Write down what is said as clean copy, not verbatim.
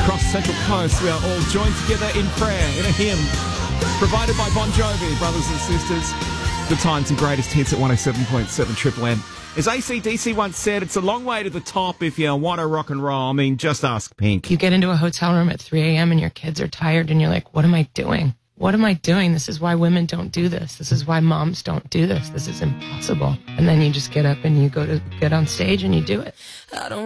Across Central Coast, we are all joined together in prayer in a hymn provided by Bon Jovi, brothers and sisters. The times and greatest hits at 107.7 Triple M. As AC/DC once said, it's a long way to the top if you want to rock and roll. I mean, just ask Pink. You get into a hotel room at 3 a.m. and your kids are tired and you're like, what am I doing? What am I doing? This is why women don't do this. This is why moms don't do this. This is impossible. And then you just get up and you go to get on stage and you do it.